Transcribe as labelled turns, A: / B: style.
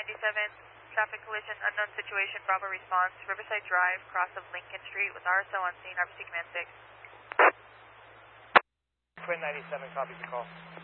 A: 97, traffic collision, unknown situation, Bravo response, Riverside Drive, cross of Lincoln Street with RSO on scene, RBC Command 6.
B: Twin 97 copies the call.